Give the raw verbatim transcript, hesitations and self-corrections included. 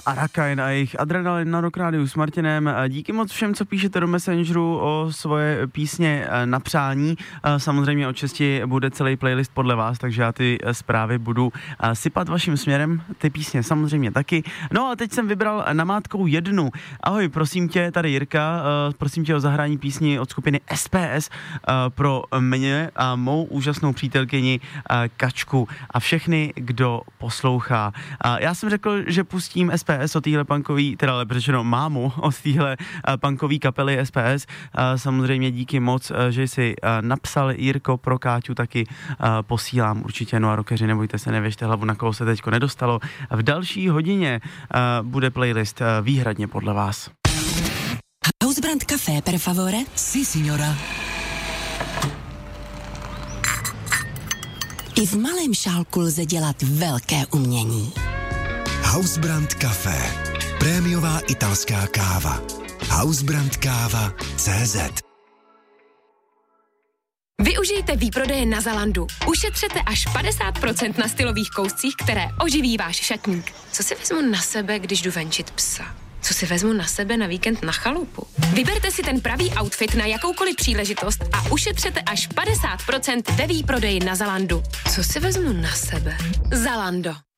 Arakain a jejich Adrenalin na Rock Rádiu s Martinem. Díky moc všem, co píšete do Messengeru o svoje písně na přání. Samozřejmě od šesti bude celý playlist podle vás, takže já ty zprávy budu sypat vaším směrem, ty písně samozřejmě taky. No a teď jsem vybral namátkou jednu. Ahoj, prosím tě, tady Jirka, prosím tě o zahrání písni od skupiny S P S pro mě a mou úžasnou přítelkyni Kačku a všechny, kdo poslouchá. Já jsem řekl, že pustím S P S od téhle punkový, teda lepší řečeno mámu od téhle punkový kapely S P S. Samozřejmě díky moc, že jsi napsal, Jirko, pro Káťu taky posílám určitě. No a rockeři, nebojte se, nevěžte hlavu, na koho se teďko nedostalo. V další hodině bude playlist výhradně podle vás. Hausbrand café, per favore? Si, signora. I v malém šálku lze dělat velké umění. Hausbrand Café. Prémiová italská káva. Hausbrandkáva tečka cé zet. Využijte výprodeje na Zalandu. Ušetřete až padesát procent na stylových kouscích, které oživí váš šatník. Co si vezmu na sebe, když jdu venčit psa? Co si vezmu na sebe na víkend na chalupu? Vyberte si ten pravý outfit na jakoukoliv příležitost a ušetřete až padesát procent ve výprodeji na Zalandu. Co si vezmu na sebe? Zalando.